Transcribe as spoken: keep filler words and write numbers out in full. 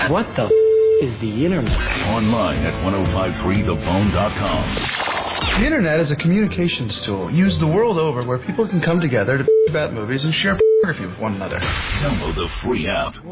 What the f*** is the internet? Online at ten fifty-three the phone dot com. The internet is a communications tool used the world over where people can come together to about movies and share photography with one another. Download the free app.